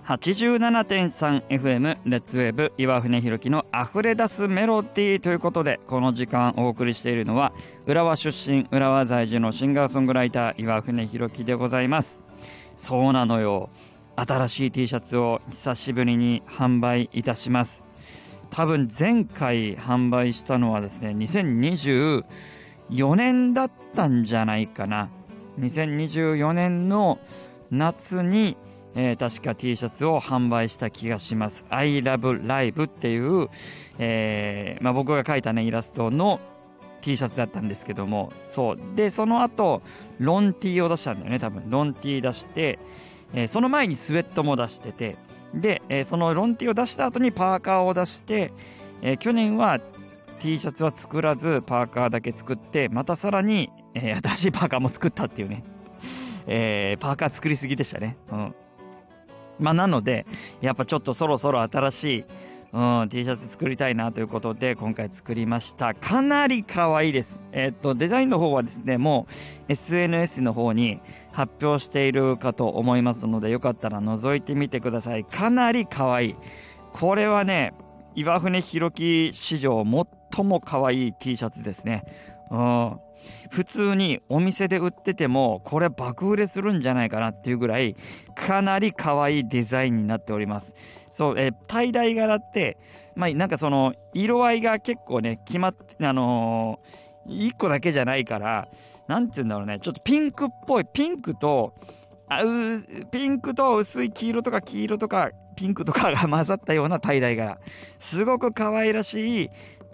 87.3FM レッツウェーブ岩船ひろきの溢れ出すメロディーということで、この時間お送りしているのは浦和出身浦和在住のシンガーソングライター岩船ひろきでございます。そうなのよ、新しい T シャツを久しぶりに販売いたします。多分前回販売したのはですね2024年だったんじゃないかな。2024年の夏に確か T シャツを販売した気がします。 I love live っていう、僕が描いたねイラストの T シャツだったんですけども、そうでその後ロン T を出したんだよね。多分ロン T 出して、その前にスウェットも出してて、で、そのロン T を出した後にパーカーを出して、去年は T シャツは作らずパーカーだけ作って、またさらに、新しいパーカーも作ったっていうね、パーカー作りすぎでしたね。なのでやっぱちょっとそろそろ新しい、T シャツ作りたいなということで今回作りました。かなり可愛いです。デザインの方はですねもう SNS の方に発表しているかと思いますので、よかったら覗いてみてください。かなり可愛い。これはね岩船ひろき史上最も可愛い T シャツですね。普通にお店で売っててもこれ爆売れするんじゃないかなっていうぐらいかなり可愛いデザインになっております。そう、タイダイ柄って、なんかその色合いが結構ね決まって、1個だけじゃないから、なんて言うんだろうね、ちょっとピンクっぽい、ピンクと薄い黄色とか黄色とかピンクとかが混ざったようなタイダイ柄、すごく可愛らしい